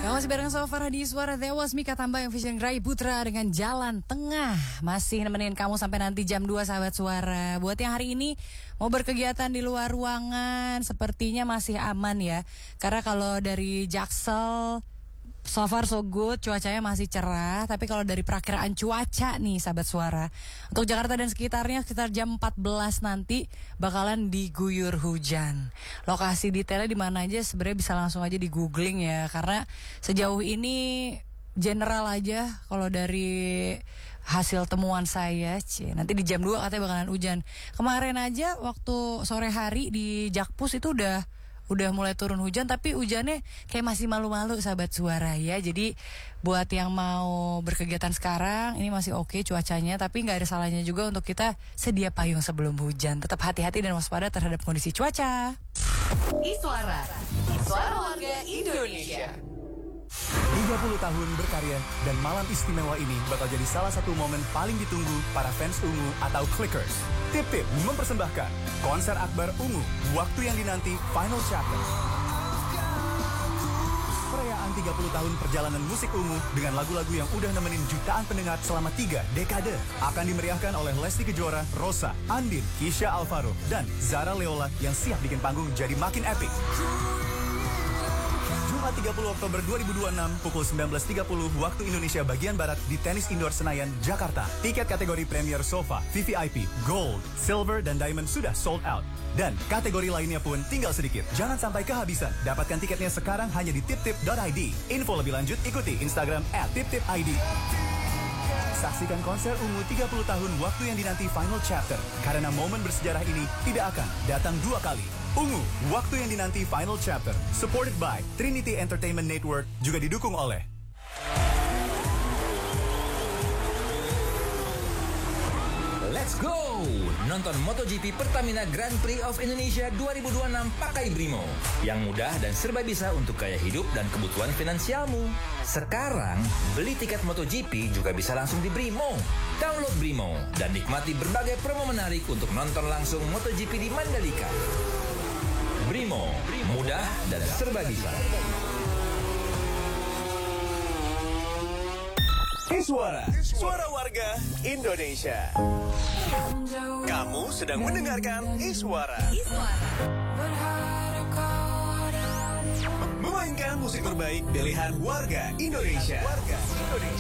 Kamu masih bareng Sofar di Suara Dewas, Mika Tambah yang Vision Rai Putra dengan Jalan Tengah. Masih nemenin kamu sampai nanti jam 2 sahabat suara. Buat yang hari ini mau berkegiatan di luar ruangan, sepertinya masih aman ya. Karena kalau dari Jaksel, so far so good, cuacanya masih cerah. Tapi kalau dari perakiraan cuaca nih sahabat suara, untuk Jakarta dan sekitarnya sekitar jam 14 nanti bakalan diguyur hujan. Lokasi detailnya di mana aja sebenarnya bisa langsung aja di googling ya. Karena sejauh ini general aja kalau dari hasil temuan saya, nanti di jam 2 katanya bakalan hujan. Kemarin aja waktu sore hari di Jakpus itu udah mulai turun hujan, tapi hujannya kayak masih malu-malu sahabat suara ya. Jadi buat yang mau berkegiatan sekarang, ini masih oke cuacanya, tapi nggak ada salahnya juga untuk kita sedia payung sebelum hujan. Tetap hati-hati dan waspada terhadap kondisi cuaca. Iswara, Suara Warga Indonesia. 30 tahun berkarya dan malam istimewa ini bakal jadi salah satu momen paling ditunggu para fans Ungu atau Clickers. Tip Tip mempersembahkan konser akbar Ungu, waktu yang dinanti Final Chapter. Perayaan 30 tahun perjalanan musik Ungu dengan lagu-lagu yang udah nemenin jutaan pendengar selama 3 dekade akan dimeriahkan oleh Lesti Kejora, Rosa, Andin, Kisha Alvaro, dan Zara Leola yang siap bikin panggung jadi makin epic. Jumat 30 Oktober 2026 pukul 19.30 waktu Indonesia bagian Barat di Tenis Indoor Senayan, Jakarta. Tiket kategori Premier Sofa, VVIP, Gold, Silver, dan Diamond sudah sold out. Dan kategori lainnya pun tinggal sedikit. Jangan sampai kehabisan. Dapatkan tiketnya sekarang hanya di tiptip.id. Info lebih lanjut ikuti Instagram @tiptipid. Saksikan konser Ungu 30 tahun waktu yang dinanti Final Chapter. Karena momen bersejarah ini tidak akan datang 2 kali. Ungu, waktu yang dinanti Final Chapter. Supported by Trinity Entertainment Network, juga didukung oleh Let's go! Nonton MotoGP Pertamina Grand Prix of Indonesia 2026 pakai Brimo. Yang mudah dan serba bisa untuk gaya hidup dan kebutuhan finansialmu. Sekarang, beli tiket MotoGP juga bisa langsung di Brimo. Download Brimo dan nikmati berbagai promo menarik untuk nonton langsung MotoGP di Mandalika. Brimo, mudah dan serba bisa. Iswara, Suara Warga Indonesia. Kamu sedang mendengarkan Iswara. Memainkan musik terbaik pilihan warga Indonesia.